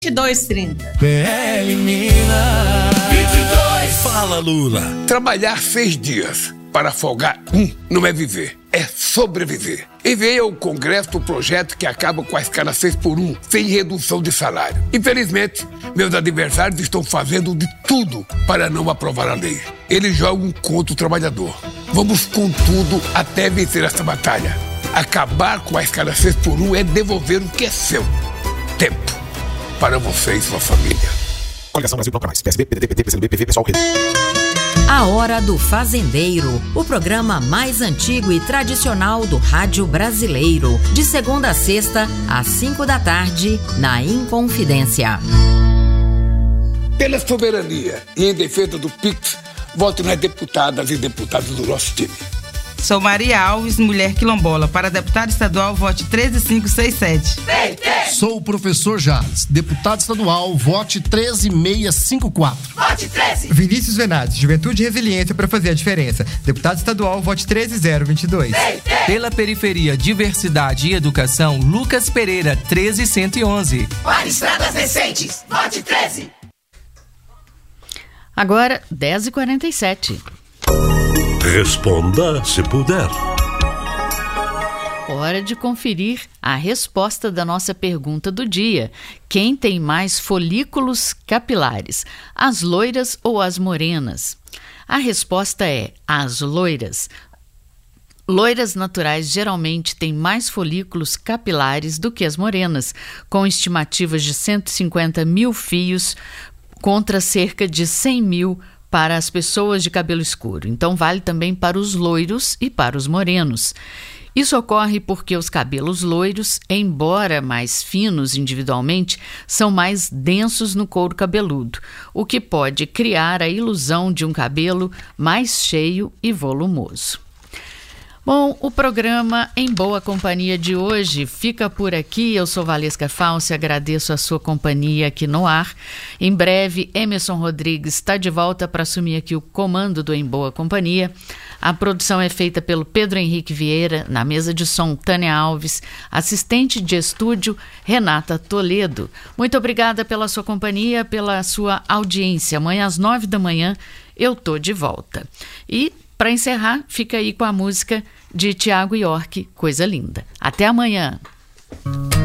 22:30. PL Minas 22. Fala, Lula. Trabalhar 6 dias para folgar não é viver, é sobreviver. Enviei ao Congresso o projeto que acaba com a escala 6x1, sem redução de salário. Infelizmente, meus adversários estão fazendo de tudo para não aprovar a lei. Eles jogam contra o trabalhador. Vamos com tudo até vencer essa batalha. Acabar com a escala 6x1 é devolver o que é seu. Tempo. Para você e sua família. Coligação Brasil Bloco Mais. PSB, PDT, PT, PCdoB, PV, Pessoal, Rede. A Hora do Fazendeiro, o programa mais antigo e tradicional do rádio brasileiro. De segunda a sexta, às 5 da tarde, na Inconfidência. Pela soberania e em defesa do PIX, vote nas deputadas e deputados do nosso time. Sou Maria Alves, mulher quilombola. Para deputado estadual, vote 13567. Sou o professor Jales, deputado estadual, vote 13654. Vote 13. Vinícius Venades, Juventude e Resiliência para fazer a diferença. Deputado estadual, vote 13022. Pela periferia, diversidade e educação, Lucas Pereira, 13111. Para estradas recentes, vote 13. Agora, 10h47. Responda se puder. Hora de conferir a resposta da nossa pergunta do dia. Quem tem mais folículos capilares, as loiras ou as morenas? A resposta é as loiras. Loiras naturais geralmente têm mais folículos capilares do que as morenas, com estimativas de 150 mil fios contra cerca de 100 mil para as pessoas de cabelo escuro. Então, vale também para os loiros e para os morenos. Isso ocorre porque os cabelos loiros, embora mais finos individualmente, são mais densos no couro cabeludo, o que pode criar a ilusão de um cabelo mais cheio e volumoso. Bom, o programa Em Boa Companhia de hoje fica por aqui. Eu sou Valesca Falsi, agradeço a sua companhia aqui no ar. Em breve, Emerson Rodrigues está de volta para assumir aqui o comando do Em Boa Companhia. A produção é feita pelo Pedro Henrique Vieira, na mesa de som Tânia Alves, assistente de estúdio Renata Toledo. Muito obrigada pela sua companhia, pela sua audiência. Amanhã às 9 da manhã eu tô de volta. E para encerrar, fica aí com a música de Tiago York, Coisa Linda. Até amanhã!